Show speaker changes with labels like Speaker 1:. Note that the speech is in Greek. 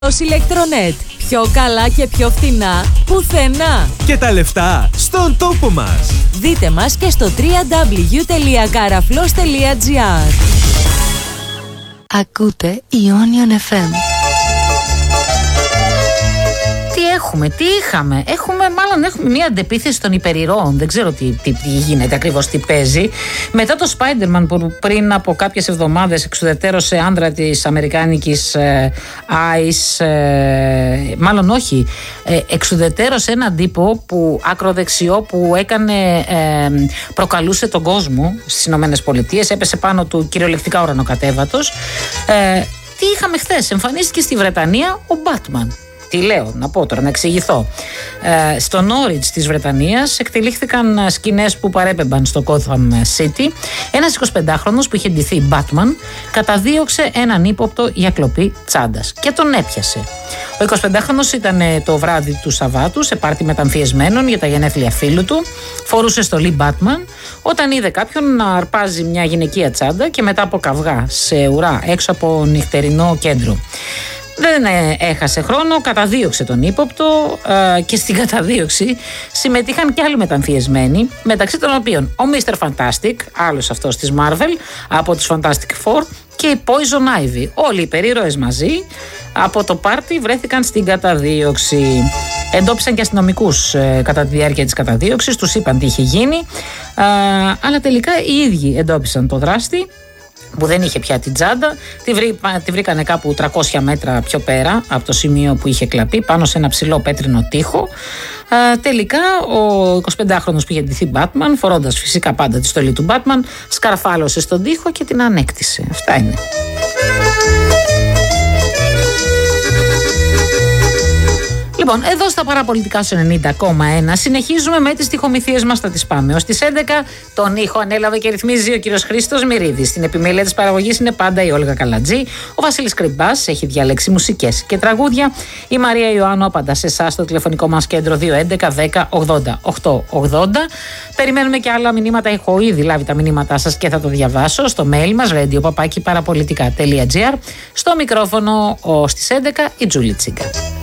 Speaker 1: Ως ηλεκτρονέτ. Πιο καλά και πιο φθηνά πουθενά.
Speaker 2: Και τα λεφτά στον τόπο μας.
Speaker 1: Δείτε μας και στο www.karaflos.gr.
Speaker 3: Ακούτε Ionion FM.
Speaker 4: Τι είχαμε. Έχουμε μια αντεπίθεση των υπερηρώων. Δεν ξέρω τι γίνεται ακριβώς, τι παίζει. Μετά το Spider-Man που πριν από κάποιες εβδομάδες εξουδετερώσε άντρα της αμερικάνικης ICE, εξουδετερώσε έναν τύπο ακροδεξιό που προκαλούσε τον κόσμο στις Ηνωμένες Πολιτείες, έπεσε πάνω του κυριολεκτικά ουρανοκατέβατος. Τι είχαμε χθες? Εμφανίστηκε στη Βρετανία ο Batman. Τι λέω, να πω τώρα, να εξηγηθώ. Στο Norwich της Βρετανίας εκτελήχθηκαν σκηνές που παρέπεμπαν στο Gotham City. Ένας 25χρονος που είχε ντυθεί Batman καταδίωξε έναν ύποπτο για κλοπή τσάντας και τον έπιασε. Ο 25χρονος ήταν το βράδυ του Σαββάτου σε πάρτι μεταμφιεσμένων για τα γενέθλια φίλου του. Φορούσε στολή Batman όταν είδε κάποιον να αρπάζει μια γυναικεία τσάντα και μετά από καυγά σε ουρά έξω από νυχτερινό κέντρο. Δεν έχασε χρόνο, καταδίωξε τον ύποπτο και στην καταδίωξη συμμετείχαν και άλλοι μεταμφιεσμένοι, μεταξύ των οποίων ο Mr. Fantastic, άλλος αυτός της Marvel, από τους Fantastic Four, και η Poison Ivy. Όλοι οι υπερήρωες μαζί από το πάρτι βρέθηκαν στην καταδίωξη. Εντόπισαν και αστυνομικούς κατά τη διάρκεια της καταδίωξης, τους είπαν τι είχε γίνει, αλλά τελικά οι ίδιοι εντόπισαν το δράστη, που δεν είχε πια την τσάντα. Τη βρήκανε κάπου 300 μέτρα πιο πέρα από το σημείο που είχε κλαπεί, πάνω σε ένα ψηλό πέτρινο τοίχο. Τελικά ο 25χρονος που είχε ντυθεί Batman, φορώντας φυσικά πάντα τη στολή του Batman, σκαρφάλωσε στον τοίχο και την ανέκτησε. Αυτά είναι. Λοιπόν, εδώ στα παραπολιτικά στο 90,1 συνεχίζουμε με τις τυχομηθίες μας, θα τις πάμε ως τις 11. Τον ήχο ανέλαβε και ρυθμίζει ο κύριος Χρήστος Μυρίδης. Στην επιμέλεια της παραγωγής είναι πάντα η Όλγα Καλατζή. Ο Βασίλης Κρυμπάς έχει διαλέξει μουσικές και τραγούδια. Η Μαρία Ιωάννου απαντά σε εσάς στο τηλεφωνικό μας κέντρο 211 10 80 880. Περιμένουμε και άλλα μηνύματα. Έχω ήδη λάβει τα μηνύματά σας και θα το διαβάσω στο mail μας radio@parapolitica.gr. Στο μικρόφωνο στις 11 η Τζούλη Τσίγκα.